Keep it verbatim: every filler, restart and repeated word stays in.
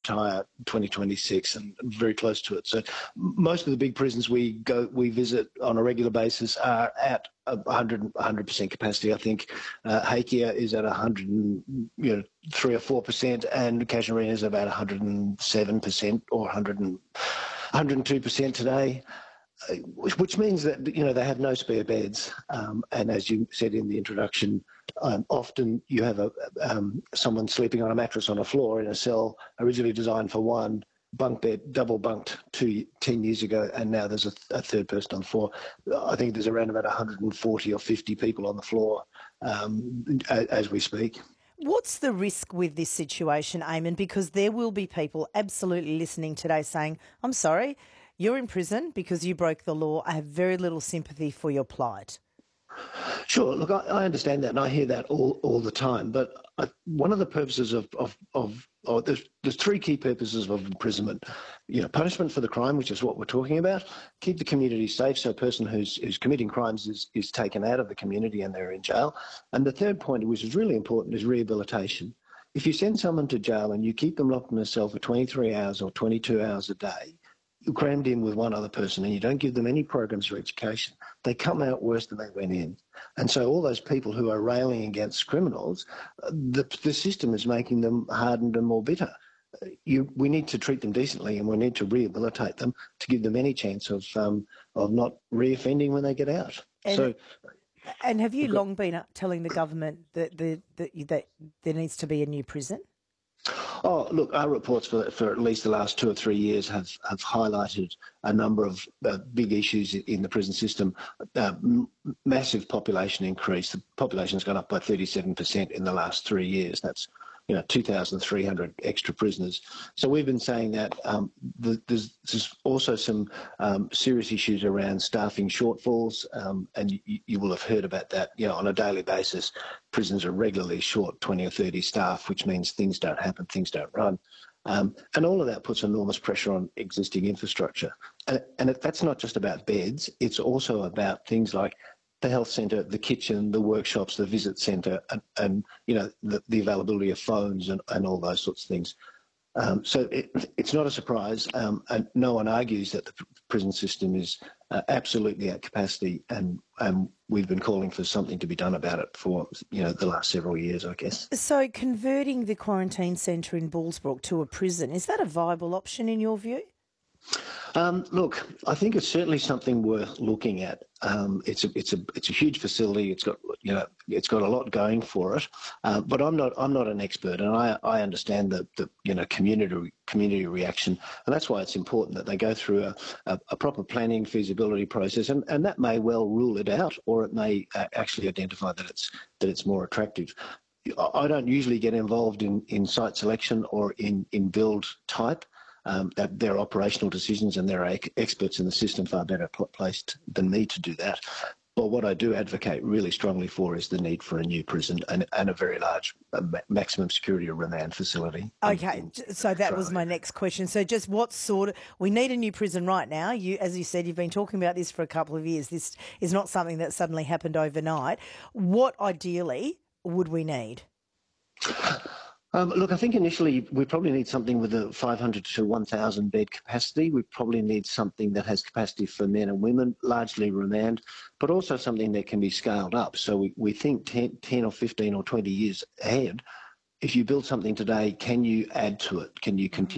retire twenty twenty-six and very close to it. So most of the big prisons we go we visit on a regular basis are at one hundred percent capacity. I think uh, Hakea is at one hundred, you know, three or four percent, and Casuarina is about one hundred seven percent or one hundred, one hundred two percent today. Which means that, you know, they have no spare beds, um, and as you said in the introduction, um, often you have a um, someone sleeping on a mattress on a floor in a cell originally designed for one bunk bed, double bunked two, ten years ago, and now there's a, a third person on the floor. I think there's around about one hundred forty or fifty people on the floor um, as we speak. What's the risk with this situation, Eamon? Because there will be people absolutely listening today saying, I'm sorry, you're in prison because you broke the law. I have very little sympathy for your plight. Sure. Look, I, I understand that, and I hear that all, all the time. But I, one of the purposes of, of, of oh, there's, there's three key purposes of imprisonment. You know, punishment for the crime, which is what we're talking about. Keep the community safe, so a person who's, who's committing crimes is, is taken out of the community and they're in jail. And the third point, which is really important, is rehabilitation. If you send someone to jail and you keep them locked in a cell for twenty-three hours or twenty-two hours a day, crammed in with one other person, and you don't give them any programs for education, they come out worse than they went in. And so all those people who are railing against criminals, the, the system is making them hardened and more bitter. You, we need to treat them decently, and we need to rehabilitate them to give them any chance of um, of not reoffending when they get out. And, so, and have you long been telling the government that, the, that, that there needs to be a new prison? Oh, look, our reports for, for at least the last two or three years have, have highlighted a number of uh, big issues in the prison system. Uh, m- massive population increase. The population's gone up by thirty-seven percent in the last three years. That's, you know, two thousand three hundred extra prisoners. So we've been saying that um, the, there's, there's also some um, serious issues around staffing shortfalls, um, and you, you will have heard about that. You know, on a daily basis, prisons are regularly short twenty or thirty staff, which means things don't happen, things don't run. Um, and all of that puts enormous pressure on existing infrastructure. And, and it, that's not just about beds, it's also about things like the health centre, the kitchen, the workshops, the visit centre, and, and you know, the, the availability of phones and, and all those sorts of things. Um, so it, it's not a surprise, um, and no one argues that the prison system is uh, absolutely at capacity, and um, we've been calling for something to be done about it for, you know, the last several years, I guess. So converting the quarantine centre in Bullsbrook to a prison, is that a viable option in your view? Um, look, I think it's certainly something worth looking at. Um, it's a it's a it's a huge facility. It's got you know it's got a lot going for it. Uh, but I'm not I'm not an expert, and I I understand the, the you know community community reaction, and that's why it's important that they go through a, a, a proper planning feasibility process, and, and that may well rule it out, or it may uh, actually identify that it's that it's more attractive. I don't usually get involved in, in site selection or in, in build type. Um, that they're operational decisions, and there are experts in the system far better placed than me to do that. But what I do advocate really strongly for is the need for a new prison and, and a very large uh, maximum security or remand facility. Okay, in, in so that Australia. was my next question. So just what sort of, we need a new prison right now. You, as you said, you've been talking about this for a couple of years. This is not something that suddenly happened overnight. What ideally would we need? Um, look, I think initially we probably need something with a five hundred to one thousand bed capacity. We probably need something that has capacity for men and women, largely remand, but also something that can be scaled up. So we, we think ten, ten or fifteen or twenty years ahead. If you build something today, can you add to it? Can you continue?